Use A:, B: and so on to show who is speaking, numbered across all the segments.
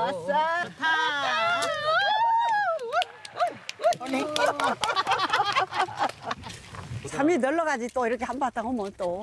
A: 왔어.
B: 잠이 널러가지 또 이렇게 한바탕 오면 또.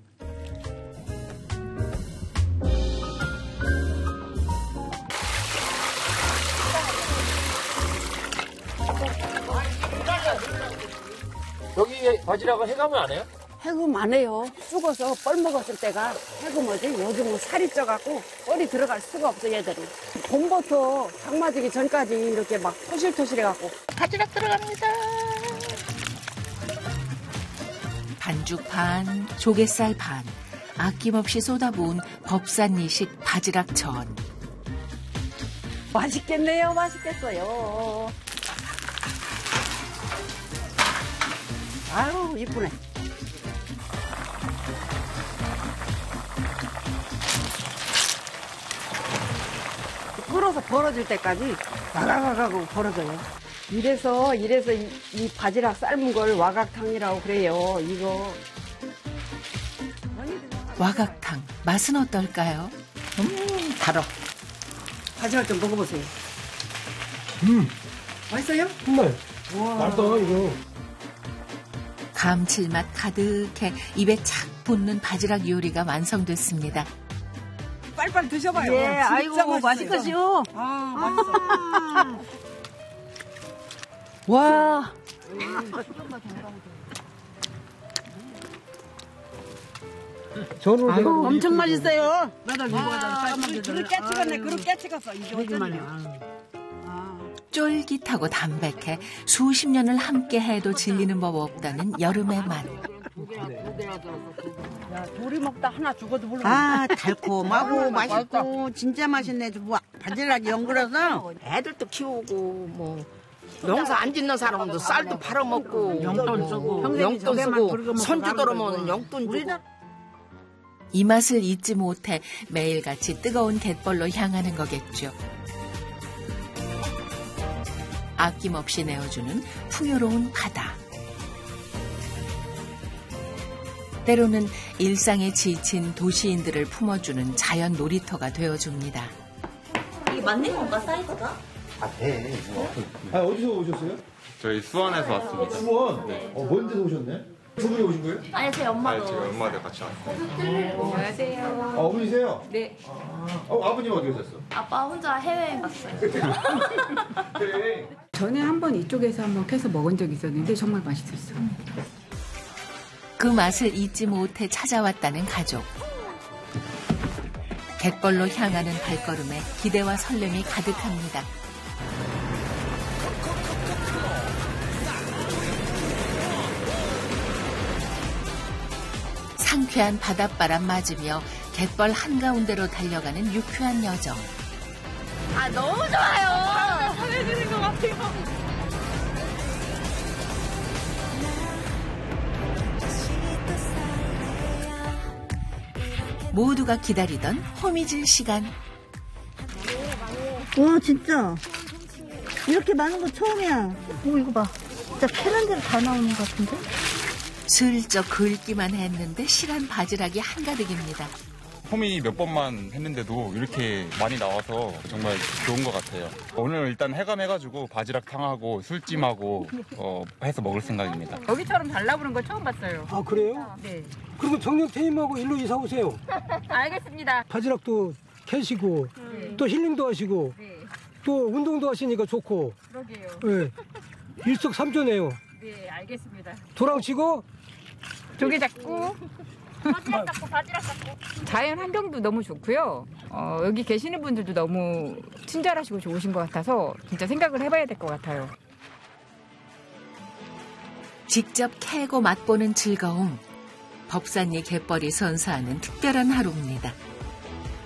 C: 여기 바지락은 해감을 안 해요?
B: 해금 안 해요. 죽어서 뻘 먹었을 때가 해금어지. 요즘은 살이 쪄갖고 뻘이 들어갈 수가 없어 얘들이. 봄부터 장 맞기 전까지 이렇게 막 토실토실해갖고.
A: 바지락 들어갑니다.
D: 반죽 반, 조갯살 반, 아낌없이 쏟아부은 법산리식 바지락전.
B: 맛있겠네요. 맛있겠어요. 아유 이쁘네. 끓어서 벌어질 때까지 와가가가고 벌어져요. 이래서 이 바지락 삶은 걸 와각탕이라고 그래요. 이거.
D: 와각탕, 맛은 어떨까요?
B: 달어. 바지락 좀 먹어보세요. 맛있어요?
C: 정말. 맛있다, 이거.
D: 감칠맛 가득해 입에 착 붙는 바지락 요리가 완성됐습니다.
B: 빨리빨리 드셔봐요.
A: 예, 아이고, 맛있겠어요.
B: 아, 맛있어. 와.
C: 저는
A: 아이고, 엄청 맛있어요.
B: 그릇 깨치겠네. 그릇 깨치겠어. 이게 어쩌냐.
D: 쫄깃하고 담백해 수십 년을 함께 해도 질리는 법 없다는 여름의 맛.
B: 야, 둘이 먹다 하나 죽어도 모르겠네.
A: 아, 달콤하고 맛있고 진짜 맛있네. 뭐 바지락이 연그러서 애들도 키우고 뭐 농사 안 짓는 사람도 쌀도 팔아먹고 용돈 쓰고 손주 들어오면 용돈 주고.
D: 이 맛을 잊지 못해 매일같이 뜨거운 갯벌로 향하는 거겠죠. 아낌없이 내어주는 풍요로운 바다. 때로는 일상에 지친 도시인들을 품어주는 자연 놀이터가 되어줍니다.
E: 이게 맞는 건가, 사이즈가?
C: 어디서 오셨어요?
F: 저희 수원에서 왔습니다.
C: 수원? 네. 먼 데서 오셨네? 두 분이 오신 거예요?
E: 아니, 제 엄마도.
F: 저희 엄마들 같이 왔어요.
E: 안녕하세요.
C: 어머니세요?
E: 네.
C: 아버님 어디 오셨어?
E: 아빠 혼자 해외여행 갔어요.
C: 그래.
G: 전에 한번 이쪽에서 한번 캐서 먹은 적이 있었는데 정말 맛있었어.
D: 그 맛을 잊지 못해 찾아왔다는 가족. 갯벌로 향하는 발걸음에 기대와 설렘이 가득합니다. 상쾌한 바닷바람 맞으며 갯벌 한가운데로 달려가는 유쾌한 여정.
E: 아, 너무 좋아요. 보내주는 것 같아요.
D: 모두가 기다리던 호미질 시간.
A: 와 진짜 이렇게 많은 거 처음이야. 오 이거 봐. 진짜 캐는 대로 다 나오는 것 같은데?
D: 슬쩍 긁기만 했는데 실한 바지락이 한가득입니다.
F: 호미 몇 번만 했는데도 이렇게 많이 나와서 정말 좋은 것 같아요. 오늘 일단 해감해가지고 바지락탕하고 술찜하고 해서 먹을 생각입니다.
G: 여기처럼 달라붙는 거 처음 봤어요.
H: 아 그래요?
G: 네.
H: 그리고 정년퇴임하고 일로 이사 오세요.
G: 알겠습니다.
H: 바지락도 캐시고 또 힐링도 하시고 또 운동도 하시니까 좋고.
G: 그러게요.
H: 네. 일석삼조네요.
G: 네, 알겠습니다.
H: 도랑치고
G: 조개 잡고 바지락 잡고. 자연 환경도 너무 좋고요. 여기 계시는 분들도 너무 친절하시고 좋으신 것 같아서 진짜 생각을 해봐야 될 것 같아요.
D: 직접 캐고 맛보는 즐거움. 법산리 갯벌이 선사하는 특별한 하루입니다.